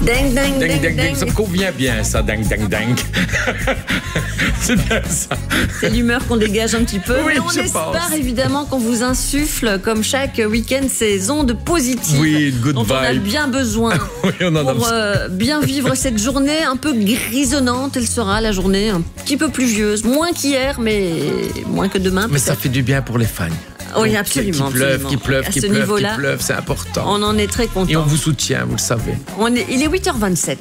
Ding, ding, ding, ding, ding. Ça me convient bien, ça, ding, ding, ding. C'est bien ça. C'est l'humeur qu'on dégage un petit peu. Oui, mais on espère évidemment qu'on vous insuffle, comme chaque week-end, ces ondes positives. Oui, good dont vibe. on a bien besoin Oui, on en pour a... bien vivre cette journée un peu grisonnante. Elle sera la journée un petit peu pluvieuse. Moins qu'hier, mais moins que demain. Mais ça fait du bien pour les fans. Oui, absolument. Qui pleuve, c'est important. On en est très content. Et on vous soutient, vous le savez. Il est 8h27.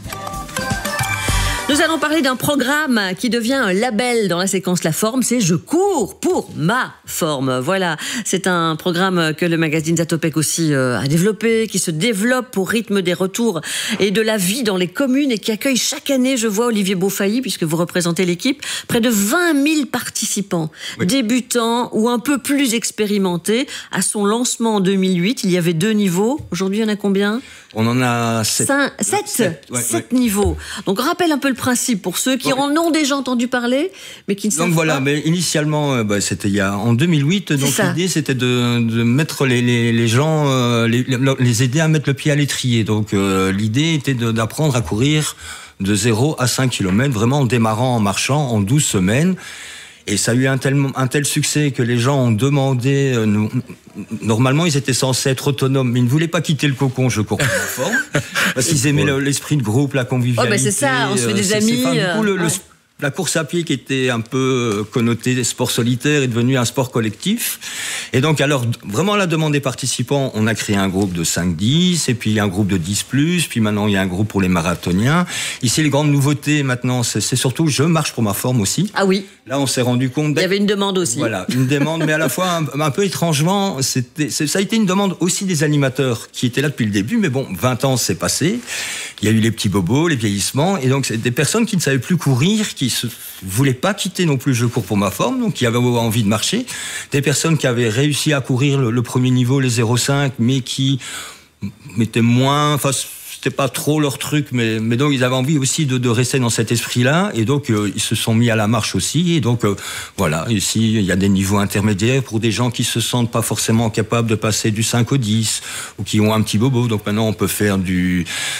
Nous allons parler d'un programme qui devient un label dans la séquence La Forme, c'est Je cours pour ma forme. Voilà, c'est un programme que le magazine Zatopek aussi a développé, qui se développe au rythme des retours et de la vie dans les communes et qui accueille chaque année, je vois Olivier Beaufailly, puisque vous représentez l'équipe, près de 20 000 participants, débutants ou un peu plus expérimentés. À son lancement en 2008, il y avait 2 niveaux. Aujourd'hui, il y en a combien ? On en a 7. 7 niveaux. Donc, rappelle un peu le principe pour ceux qui en ont déjà entendu parler, mais qui ne savent pas. Donc voilà, mais initialement, c'était en 2008. Donc l'idée, c'était de mettre les gens, les aider à mettre le pied à l'étrier. Donc l'idée était d'apprendre à courir de 0 à 5 km, vraiment en démarrant en marchant en 12 semaines. Et ça a eu un tel succès que les gens ont demandé... Normalement, ils étaient censés être autonomes, mais ils ne voulaient pas quitter le cocon Je cours pour ma forme, parce qu'ils aimaient l'esprit de groupe, la convivialité. Oh, ben c'est ça, on se fait des amis. La course à pied, qui était un peu connotée sport solitaire, est devenue un sport collectif. Et donc, alors, vraiment à la demande des participants, on a créé un groupe de 5-10, et puis un groupe de 10+, puis maintenant il y a un groupe pour les marathoniens. Ici, les grandes nouveautés maintenant, c'est surtout Je marche pour ma forme aussi. Ah oui. Là, on s'est rendu compte... Il y avait une demande aussi. Voilà, une demande, mais à la fois un peu étrangement, ça a été une demande aussi des animateurs qui étaient là depuis le début, mais bon, 20 ans s'est passé. Il y a eu les petits bobos, les vieillissements, et donc c'est des personnes qui ne savaient plus courir, qui se voulaient pas quitter non plus Je cours pour ma forme, donc qui avaient envie de marcher. Des personnes qui avaient réussi à courir le premier niveau, les 0,5, mais qui mettaient moins... Enfin, c'était pas trop leur truc, mais donc ils avaient envie aussi de rester dans cet esprit-là, et donc ils se sont mis à la marche aussi, et donc voilà, ici il y a des niveaux intermédiaires pour des gens qui se sentent pas forcément capables de passer du 5 au 10, ou qui ont un petit bobo, donc maintenant on peut faire de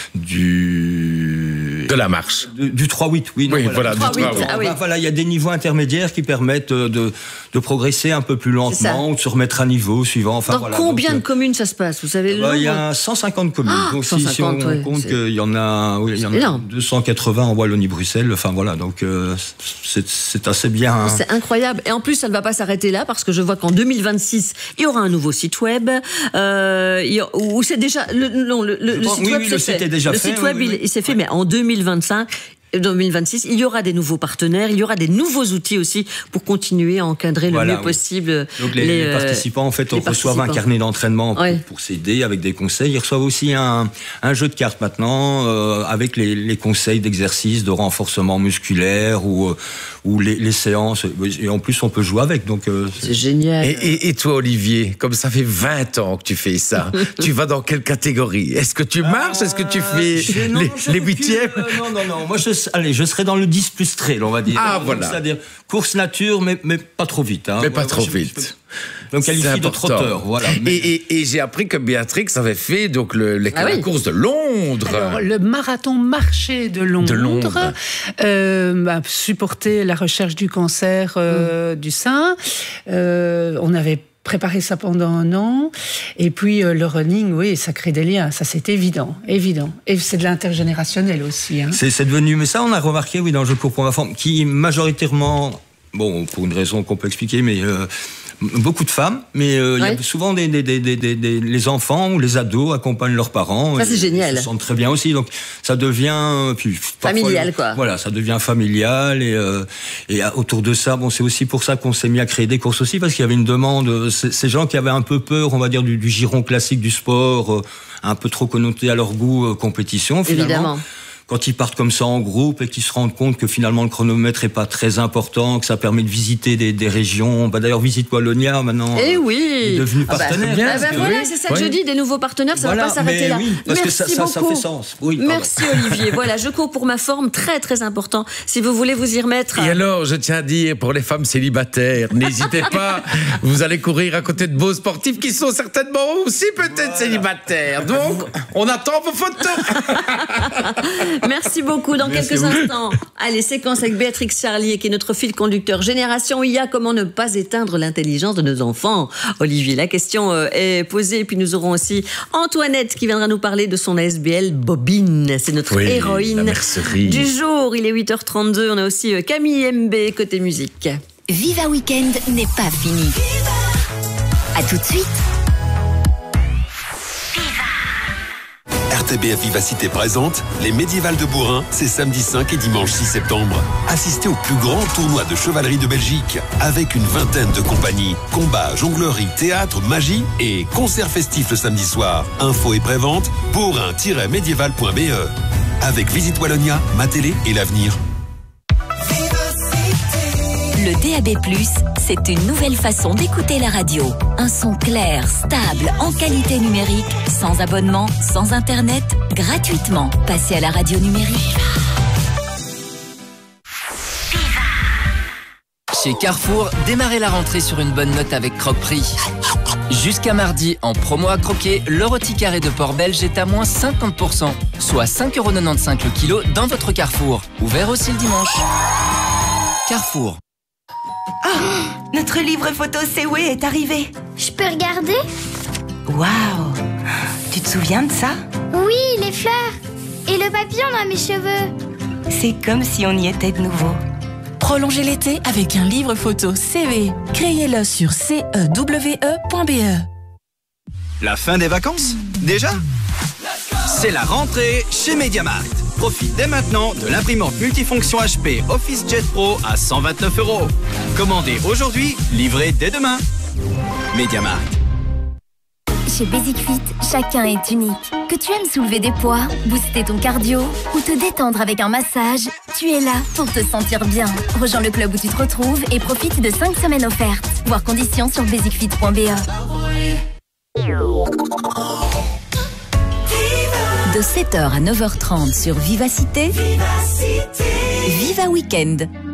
la marche. Du 3-8, oui. Oui, voilà, du 3-8. Ah oui. Voilà, il y a des niveaux intermédiaires qui permettent de progresser un peu plus lentement, ou de se remettre à niveau suivant. Enfin, dans combien de communes ça se passe, vous savez le nombre ? Il y a 150 communes, donc 150, si on compte qu'il y en a, il y en a 280 en Wallonie-Bruxelles, enfin voilà, donc c'est assez bien. Hein. C'est incroyable, et en plus ça ne va pas s'arrêter là, parce que je vois qu'en 2026 il y aura un nouveau site web, où c'est déjà le site web, le site est déjà fait. Le site web il s'est fait, mais en 2026, il y aura des nouveaux partenaires, il y aura des nouveaux outils aussi pour continuer à encadrer le mieux possible. Donc les participants, en fait, reçoivent un carnet d'entraînement pour s'aider avec des conseils. Ils reçoivent aussi un jeu de cartes maintenant avec les conseils d'exercice, de renforcement musculaire ou les séances. Et en plus, on peut jouer avec. Donc c'est génial. Et toi, Olivier, comme ça fait 20 ans que tu fais ça, tu vas dans quelle catégorie ? Est-ce que tu marches ? Est-ce que tu fais les huitièmes ? Non. Moi, je serai dans le 10 plus trail, on va dire. Ah, voilà. C'est-à-dire course nature, mais pas trop vite. Hein. Mais pas trop vite. Donc, qualifié de trotteur, voilà. Et j'ai appris que Béatrix avait fait donc la course de Londres. Alors, le marathon marché de Londres. Supporter la recherche du cancer du sein. On avait préparé ça pendant un an, et puis le running, oui, ça crée des liens, ça c'est évident, et c'est de l'intergénérationnel aussi. Hein. C'est devenu, mais ça on a remarqué, oui, dans Je cours pour ma forme, qui majoritairement, bon, pour une raison qu'on peut expliquer, mais beaucoup de femmes, mais il y a souvent les enfants ou les ados accompagnent leurs parents. Ça c'est génial. Ils se sentent très bien aussi, donc ça devient familial, quoi. Voilà, ça devient familial, et autour de ça, bon, c'est aussi pour ça qu'on s'est mis à créer des courses aussi, parce qu'il y avait une demande. Ces gens qui avaient un peu peur, on va dire, du giron classique du sport, un peu trop connoté à leur goût compétition, finalement. Évidemment. quand ils partent comme ça en groupe et qu'ils se rendent compte que finalement le chronomètre est pas très important, que ça permet de visiter des régions. D'ailleurs, Visite Wallonia maintenant est devenu partenaire. Voilà, c'est ça que je dis, des nouveaux partenaires, ça ne va pas s'arrêter là. Oui, parce Merci que ça beaucoup. fait sens. Oui, merci Olivier. Voilà, je cours pour ma forme, très très important. Si vous voulez vous y remettre. Et alors, je tiens à dire, pour les femmes célibataires, n'hésitez pas, vous allez courir à côté de beaux sportifs qui sont certainement aussi peut-être célibataires. Donc, on attend vos photos. Merci beaucoup. Dans quelques instants, allez, séquence avec Béatrix Charlier, qui est notre fil conducteur Génération IA. Comment ne pas éteindre l'intelligence de nos enfants? Olivier, la question est posée. Et puis nous aurons aussi Antoinette qui viendra nous parler de son ASBL Bobine. C'est notre héroïne du jour. Il est 8h32. On a aussi Camille MB côté musique. Viva Weekend n'est pas fini. À tout de suite. RTBF Vivacité présente les Médiévales de Bourrin, c'est samedi 5 et dimanche 6 septembre. Assistez au plus grand tournoi de chevalerie de Belgique avec une vingtaine de compagnies. Combats, jonglerie, théâtre, magie et concerts festifs le samedi soir. Infos et prévente bourrin-médiéval.be. Avec Visite Wallonia, Ma Télé et l'avenir. Le DAB+, c'est une nouvelle façon d'écouter la radio. Un son clair, stable, en qualité numérique, sans abonnement, sans internet, gratuitement. Passez à la radio numérique. Chez Carrefour, démarrez la rentrée sur une bonne note avec Croque-Prix. Jusqu'à mardi, en promo à croquer, le rôti carré de porc belge est à moins 50%, soit 5,95 € le kilo dans votre Carrefour. Ouvert aussi le dimanche. Carrefour. Oh, notre livre photo C'est est arrivé. Je peux regarder? Waouh! Tu te souviens de ça? Oui, les fleurs. Et le papillon dans mes cheveux. C'est comme si on y était de nouveau. Prolongez l'été avec un livre photo CE. Créez-le sur cewe.be. La fin des vacances? Déjà? C'est la rentrée chez MediaMarkt. Profite dès maintenant de l'imprimante multifonction HP OfficeJet Pro à 129 €. Commandez aujourd'hui, livré dès demain. MediaMarkt. Chez Basic Fit, chacun est unique. Que tu aimes soulever des poids, booster ton cardio ou te détendre avec un massage, tu es là pour te sentir bien. Rejoins le club où tu te retrouves et profite de 5 semaines offertes. Voir conditions sur basicfit.be. De 7h à 9h30 sur Vivacité, Viva Weekend.